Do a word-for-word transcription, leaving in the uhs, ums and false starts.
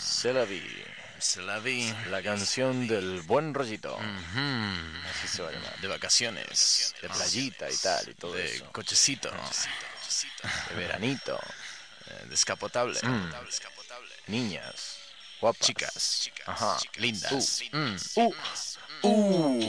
Se la vi. Se la vi. La canción del buen rollito. Ujú. Así se va a llamar. De vacaciones. De playita y tal y todo De eso. cochecito. De veranito. Eh, Descapotable. Mm. Niñas. Guapas. Chicas. Ajá. Lindas. Uh. Mm. Uh. Uh.